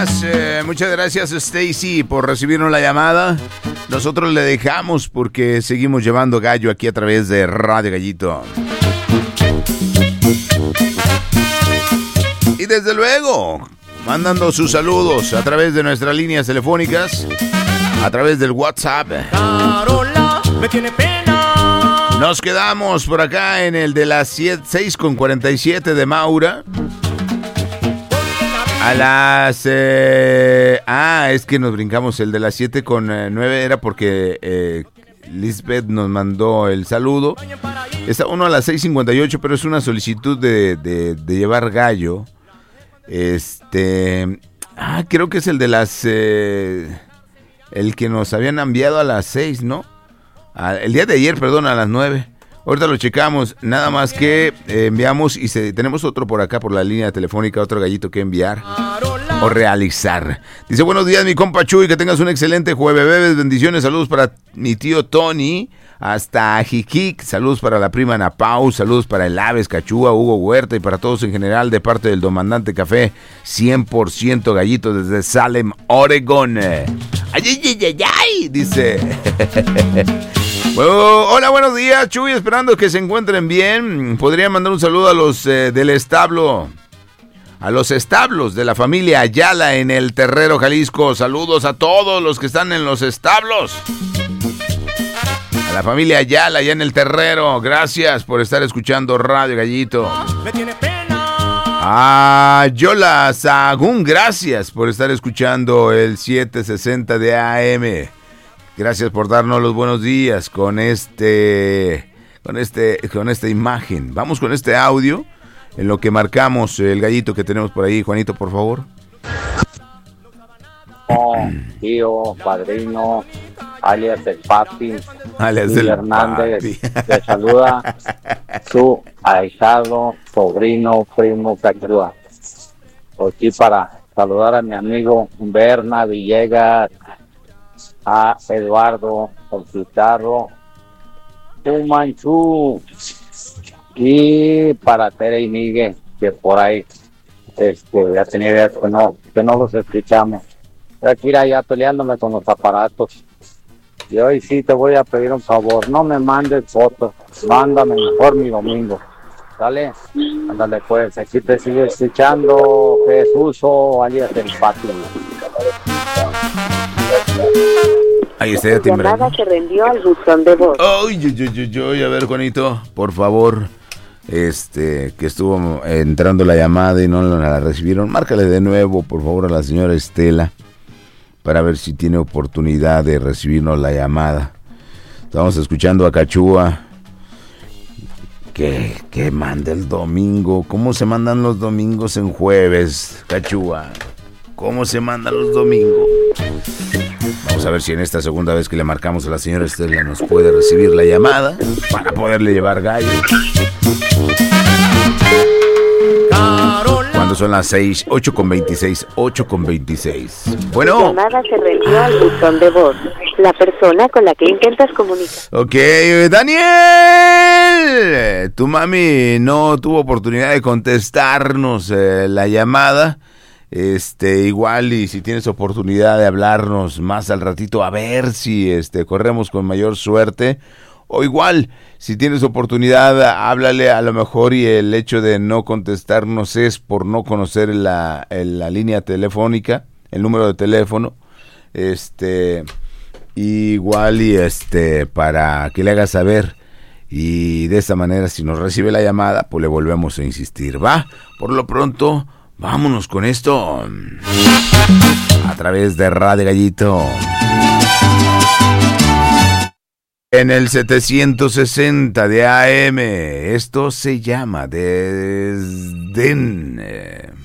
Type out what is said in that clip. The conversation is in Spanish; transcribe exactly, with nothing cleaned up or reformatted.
gracias, eh, muchas gracias Stacy por recibirnos la llamada. Nosotros le dejamos porque seguimos llevando gallo aquí a través de Radio Gallito. Y desde luego, mandando sus saludos a través de nuestras líneas telefónicas, a través del WhatsApp. Carola, me tiene pena. Nos quedamos por acá en el de las seis con cuarenta y siete de Maura. A las... Eh, ah, es que nos brincamos. El de las siete con nueve era porque eh, Lisbeth nos mandó el saludo. Está uno a las seis cincuenta y ocho, pero es una solicitud de, de, de llevar gallo. Este... Ah, creo que es el de las... Eh, el que nos habían enviado a las seis, ¿no? A, el día de ayer, perdón, a las nueve. Ahorita lo checamos, nada más que eh, enviamos y se, tenemos otro por acá por la línea telefónica, otro gallito que enviar o realizar. Dice, buenos días mi compa Chuy, que tengas un excelente jueves, bebés, bendiciones, saludos para mi tío Tony, hasta Jiquic, saludos para la prima Ana Pau, saludos para el Aves, Cachúa, Hugo Huerta y para todos en general de parte del Domandante Café, cien por ciento gallito desde Salem, Oregón. Ay, ay, ay, ay, ay, dice... Bueno, hola, buenos días, Chuy, esperando que se encuentren bien. Podría mandar un saludo a los eh, del establo, a los establos de la familia Ayala en el Terrero, Jalisco. Saludos a todos los que están en los establos. A la familia Ayala allá en el Terrero, gracias por estar escuchando Radio Gallito. Me tiene pena. A Yola Sagún, gracias por estar escuchando el setecientos sesenta de A M. Gracias por darnos los buenos días con este, con este, con esta imagen. Vamos con este audio en lo que marcamos el gallito que tenemos por ahí. Juanito, por favor. Oh, tío, padrino, alias el papi, alias Luis el Hernández, papi. le saluda su ahijado, sobrino, primo, Cachúa. Aquí para saludar a mi amigo Berna Villegas, a Eduardo Consultarro, un Manchú, y para Tere y Miguel, que por ahí este, ya tenía días que no, que no los escuchamos. Aquí ir allá peleándome con los aparatos. Y hoy sí te voy a pedir un favor, no me mandes fotos, mándame mejor mi domingo. Dale, ándale pues, aquí te sigue escuchando Jesús o alias el patio. Ahí está ya timbrando. Llamada se rendió al buzón de voz. Ay, yo, yo, yo, yo, a ver, Juanito, por favor, este, que estuvo entrando la llamada y no la recibieron, márcale de nuevo, por favor, a la señora Estela, para ver si tiene oportunidad de recibirnos la llamada. Estamos escuchando a Cachúa. ¿Qué, qué manda el domingo? ¿Cómo se mandan los domingos en jueves, Cachúa? ¿Cómo se mandan los domingos? Vamos a ver si en esta segunda vez que le marcamos a la señora Estela nos puede recibir la llamada para poderle llevar gallo. Cuando son las seis, ocho con veintiséis, ocho con veintiséis. Bueno. La llamada se rendió al buzón de voz. La persona con la que intentas comunicar. Ok, Daniel, tu mami no tuvo oportunidad de contestarnos eh, la llamada. Este, igual y si tienes oportunidad de hablarnos más al ratito, a ver si este corremos con mayor suerte. O igual, si tienes oportunidad, háblale a lo mejor y el hecho de no contestarnos es por no conocer la, la línea telefónica, el número de teléfono. Este, igual y este, para que le hagas saber. Y de esta manera, si nos recibe la llamada, pues le volvemos a insistir, ¿va? Por lo pronto, vámonos con esto. A través de Radio Gallito. En el setecientos sesenta de A M, esto se llama Desdén.